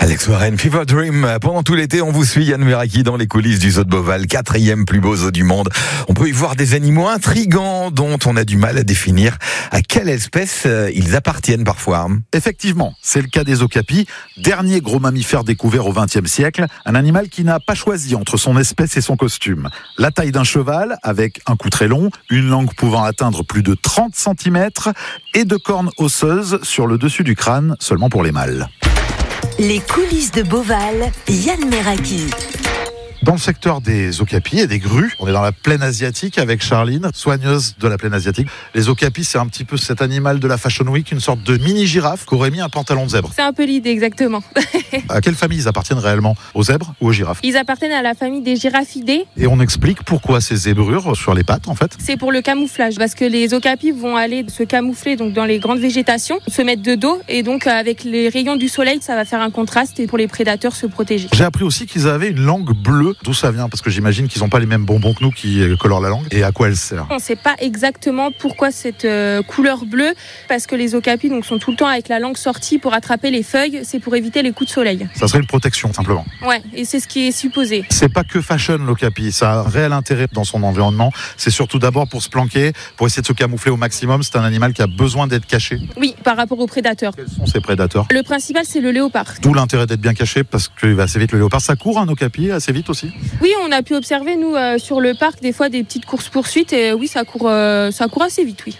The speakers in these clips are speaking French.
Alex Warren, Fever Dream. Pendant tout l'été, on vous suit, Yann Meraki, dans les coulisses du zoo de Beauval, 4e plus beau zoo du monde. On peut y voir des animaux intrigants dont on a du mal à définir à quelle espèce ils appartiennent parfois. Effectivement, c'est le cas des okapis, dernier gros mammifère découvert au XXe siècle, un animal qui n'a pas choisi entre son espèce et son costume. La taille d'un cheval, avec un cou très long, une langue pouvant atteindre plus de 30 cm et de cornes osseuses sur le dessus du crâne, seulement pour les mâles. Les coulisses de Beauval, Yann Meraki. Dans le secteur des okapis et des grues, on est dans la plaine asiatique avec Charline, soigneuse de la plaine asiatique. Les okapis, c'est un petit peu cet animal de la Fashion Week, une sorte de mini-girafe qui aurait mis un pantalon de zèbre. C'est un peu l'idée, exactement. À quelle famille ils appartiennent réellement? Aux zèbres ou aux girafes? Ils appartiennent à la famille des giraffidés. Et on explique pourquoi ces zébrures sur les pattes, en fait? C'est pour le camouflage, parce que les okapis vont aller se camoufler donc dans les grandes végétations, se mettre de dos, et donc avec les rayons du soleil, ça va faire un contraste et pour les prédateurs se protéger. J'ai appris aussi qu'ils avaient une langue bleue. D'où ça vient? Parce que j'imagine qu'ils n'ont pas les mêmes bonbons que nous qui colorent la langue. Et à quoi elle sert? On ne sait pas exactement pourquoi cette couleur bleue, parce que les okapis donc, sont tout le temps avec la langue sortie pour attraper les feuilles, c'est pour éviter les coups de soleil. Ça serait une protection, simplement. Ouais, et c'est ce qui est supposé. C'est pas que fashion, l'okapi. Ça a un réel intérêt dans son environnement. C'est surtout d'abord pour se planquer, pour essayer de se camoufler au maximum. C'est un animal qui a besoin d'être caché. Oui, par rapport aux prédateurs. Quels sont ces prédateurs? Le principal, c'est le léopard. D'où l'intérêt d'être bien caché, parce qu'il va assez vite, le léopard. Ça court, un okapi, assez vite aussi? Oui, on a pu observer, nous, sur le parc, des fois, des petites courses-poursuites. Et oui, ça court assez vite, oui.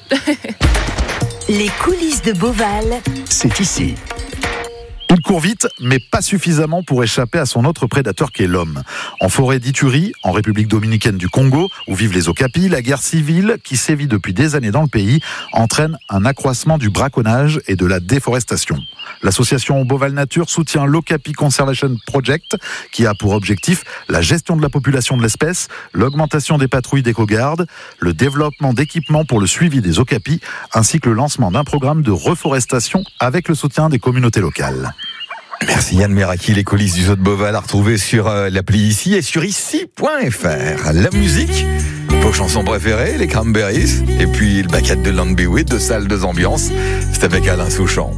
Les coulisses de Beauval, C'est ici. Il court vite, mais pas suffisamment pour échapper à son autre prédateur qu'est l'homme. En forêt d'Ituri, en République dominicaine du Congo, où vivent les okapis, la guerre civile, qui sévit depuis des années dans le pays, entraîne un accroissement du braconnage et de la déforestation. L'association Beauval Nature soutient l'Okapi Conservation Project, qui a pour objectif la gestion de la population de l'espèce, l'augmentation des patrouilles d'éco-garde, le développement d'équipements pour le suivi des okapis, ainsi que le lancement d'un programme de reforestation avec le soutien des communautés locales. Merci Yann Meraki, les coulisses du zoo de Beauval à retrouver sur l'appli ici et sur ici.fr. La musique, vos chansons préférées, les Cranberries, et puis le bac de Land Bewit, 2 salles, 2 ambiances. C'est avec Alain Souchon.